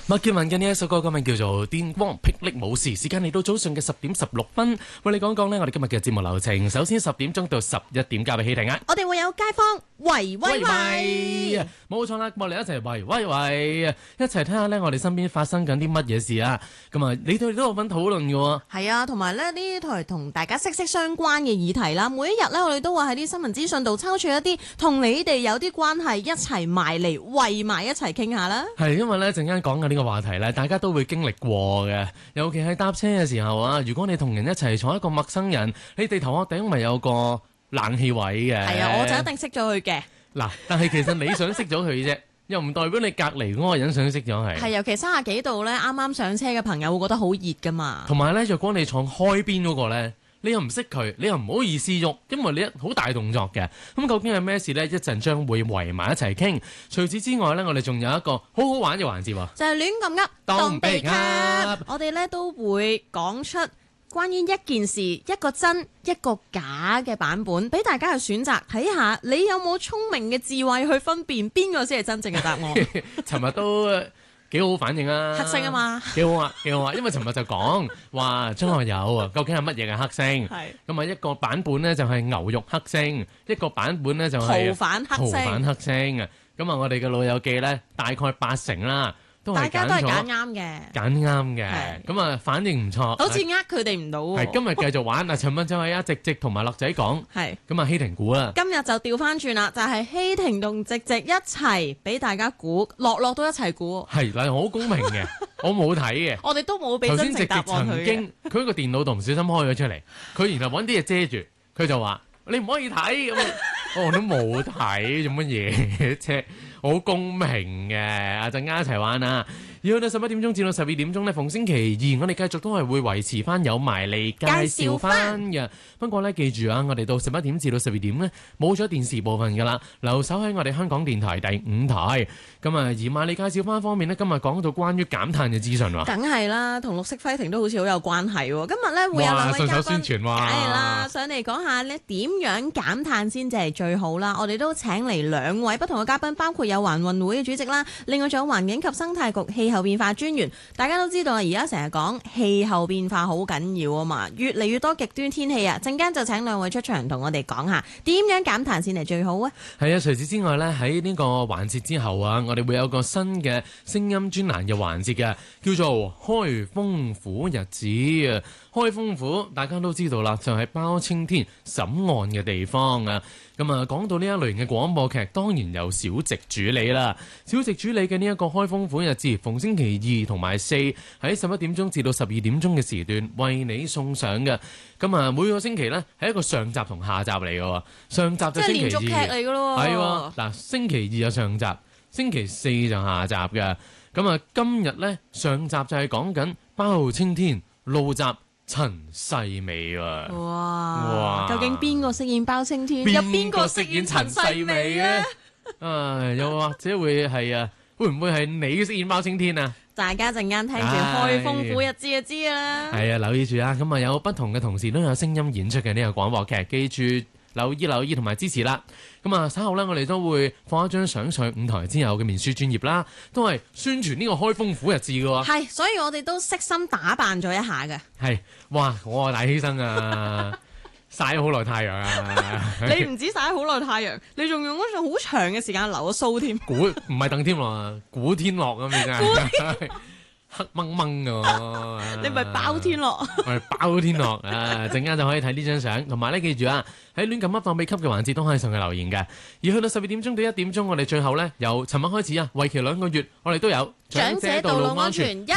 麥潔文嘅呢一首歌歌名叫做《電光霹靂武士》，時間嚟到早上嘅10:16，為你講講呢，我哋今日嘅節目流程。首先10點鐘到11點交俾希婷啊， 我哋會有街坊喂喂喂， 冇錯啦，我哋一齊喂喂喂，一齊睇下呢，我哋身邊發生緊啲乜嘢事啊！咁啊，你哋都有份討論嘅喎。 係啊，同埋咧呢台同大家息息相關嘅議題啦，每一日呢，我哋都會喺啲新聞資訊度抽取一啲同你哋有啲關係，一齊埋嚟喂埋一齊傾下啦。 係因為呢陣間講嘅呢個話題呢，大家都會經歷過嘅，尤其係搭車嘅時候啊，如果你同人一齊坐一個陌生人，你哋頭殼頂咪有個冷氣位嘅。 係啊，我就一定識咗佢嘅。 嗱，但係其實你想識咗佢啫，又唔代表你隔離嗰個人想識咗佢。 係，尤其30幾度呢，啱啱上車嘅朋友會覺得好熱噶嘛。 同埋呢，若果你坐開邊嗰個呢，你又唔識佢，你又唔好意思喐，因為你好大動作嘅。咁究竟係咩事呢？一陣將會圍埋一齊傾。除此之外呢，我哋仲有一個好好玩嘅環節喎， 就係亂咁噏當秘笈。 我哋呢都會講出關於一件事一個真一個假嘅版本，俾大家去選擇，睇下你有冇聰明嘅智慧去分辨邊個先係真正嘅答案。 尋日都幾好反應啊！ 黑星啊嘛， 幾好啊，幾好啊！因為尋日就講話張學友啊，究竟係乜嘢嘅黑星？ 係咁啊，一個版本呢就係牛肉黑星，一個版本呢就係逃犯黑星啊！咁啊，我哋嘅老友記呢，大概80%啦。 大家都係揀啱嘅， 揀啱嘅，咁啊反應唔錯， 好似佢哋唔到。 係今日繼續玩啊！尋日就係阿直直同埋樂仔講， 係咁啊希婷估啦。 今日就調翻轉啦，就係希婷同直直一齊俾大家估，樂都一齊估。 係嗱，好公平嘅，我冇睇嘅， 我哋都冇俾真正答案佢嘅。 頭先直直曾經佢個電腦度唔小心開咗出嚟，佢然後揾啲嘢遮住，佢就話你唔可以睇咁。我都冇睇，做乜嘢啫？好公平嘅，阿陣間一齊玩啊！要去到11點鐘至到12點鐘呢，逢星期二我哋繼續都係會維持翻有埋嚟介紹翻嘅。不過呢，記住啊，我哋到11點至到12點呢，冇咗電視部分噶啦，留守喺我哋香港電台第5台。咁啊，而埋嚟介紹翻方面呢，今日講到關於減碳嘅資訊喎。 梗係啦，同綠色輝亭都好似好有關係喎。今日呢，會有兩位嘉賓， 順手宣傳喎。 係啦，上嚟講下呢點樣減碳先至係最好啦。我哋都請嚟2位不同嘅嘉賓，包括有環運會嘅主席啦，另外仲有環境及生態局氣候變化專員。大家都知道啊，而家成日講氣候變化好緊要啊嘛，越嚟越多極端天氣啊。陣間就請2位出場同我哋講下點樣減碳先係最好啊。係啊，除此之外呢，喺呢個環節之後啊，我哋會有個新嘅聲音專欄嘅環節嘅，叫做開封府日子啊。開封府大家都知道啦，就係包青天審案嘅地方啊。咁啊，講到呢一類型嘅廣播劇，當然由小直主理啦。小直主理嘅呢一個開封府日誌，逢星期2同埋4喺11點鐘至到12點鐘嘅時段為你送上嘅。咁啊，每個星期呢係一個上集同下集嚟嘅喎。上集就星期2， 即係連續劇嚟嘅咯。 係喎，嗱，星期2有上集，星期4就下集嘅。咁啊，今日呢，上集就係講緊包青天路集陳世美喎。 哇！究竟邊個飾演包青天？有邊個飾演陳世美咧？ 又或者會係會唔會係你飾演包青天啊？ 大家陣間聽住開封府日誌就知啦。係啊， 留意住啊！咁啊，有不同嘅同事都有聲音演出嘅呢個廣播劇，記住留意同埋支持啦。咁啊，稍後咧，我哋都會放一張相上5台之後嘅面書專頁啦，都係宣傳呢個開封府日誌嘅喎。 係，所以我哋都悉心打扮咗一下嘅。 係，哇！我大犧牲啊！曬咗好耐太陽啊！ 你唔止曬咗好耐太陽，你仲用咗好長嘅時間留咗鬚添。 唔係鄧天樂啊，古天樂咁嘅啫。黑掹掹嘅， 你咪包天樂， 我係包天樂啊！陣間就可以睇呢張相，同埋咧記住啊，喺亂咁噏當秘笈嘅環節都可以上去留言嘅。而去到12點鐘到1點鐘，我哋最後咧由尋日開始啊，為期2個月，我哋都有長者道路安全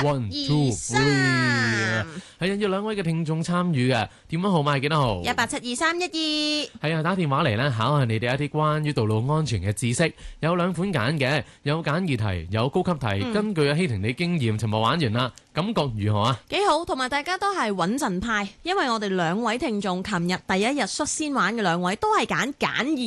1、2、3。 係要2位嘅聽眾參與嘅，電話號碼係幾多號 ？1872312。 係啊，打電話嚟咧考下你哋一啲關於道路安全嘅知識，有2款揀嘅，有簡易題，有高級題。根據阿希婷你經驗，尋日玩完啦，感覺如何啊？ 幾好，同埋大家都係穩陣派，因為我哋2位聽眾琴日第一日率先玩嘅2位都係揀簡易